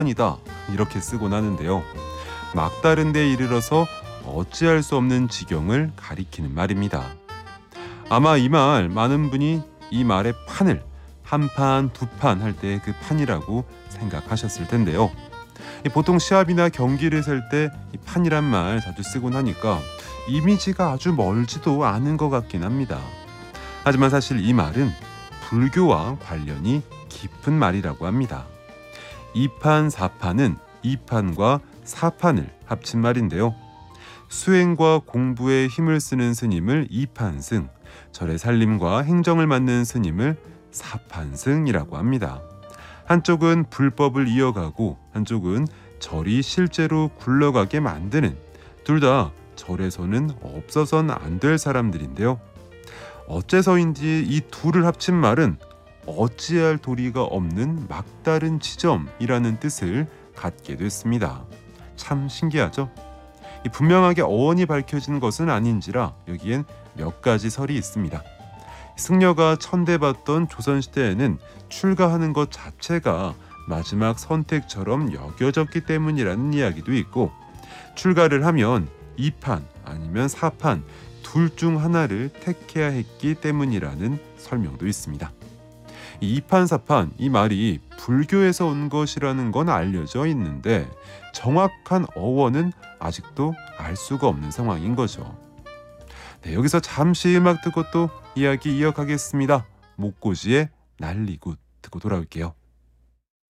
이다 이렇게 쓰곤 하는데요. 막다른 데 이르러서 어찌할 수 없는 지경을 가리키는 말입니다. 아마 이 말 많은 분이 이 말의 판을 한 판, 두 판 할 때 그 판이라고 생각하셨을 텐데요. 보통 시합이나 경기를 셀 때 이 판이란 말 자주 쓰곤 하니까 이미지가 아주 멀지도 않은 것 같긴 합니다. 하지만 사실 이 말은 불교와 관련이 깊은 말이라고 합니다. 2판, 4판은 2판과 4판을 합친 말인데요. 수행과 공부에 힘을 쓰는 스님을 2판승, 절의 살림과 행정을 맡는 스님을 4판승이라고 합니다. 한쪽은 불법을 이어가고 한쪽은 절이 실제로 굴러가게 만드는, 둘 다 절에서는 없어서는 안 될 사람들인데요. 어째서인지 이 둘을 합친 말은 어찌할 도리가 없는 막다른 지점이라는 뜻을 갖게 됐습니다. 참 신기하죠? 분명하게 어원이 밝혀진 것은 아닌지라 여기엔 몇 가지 설이 있습니다. 승려가 천대받던 조선시대에는 출가하는 것 자체가 마지막 선택처럼 여겨졌기 때문이라는 이야기도 있고, 출가를 하면 2판 아니면 4판 둘 중 하나를 택해야 했기 때문이라는 설명도 있습니다. 이 2판 4판 이 말이 불교에서 온 것이라는 건 알려져 있는데 정확한 어원은 아직도 알 수가 없는 상황인 거죠. 네, 여기서 잠시 음악 듣고 또 이야기 이어가겠습니다. 목고지의 난리굿 듣고 돌아올게요.